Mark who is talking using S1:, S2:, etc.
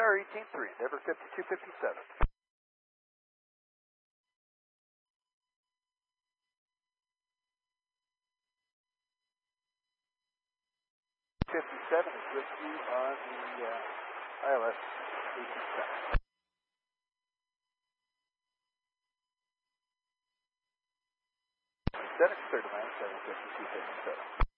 S1: Tower 18-3, Endeavor 5257. 57 is with you on the ILS 18-7. Center, clear to land 75257.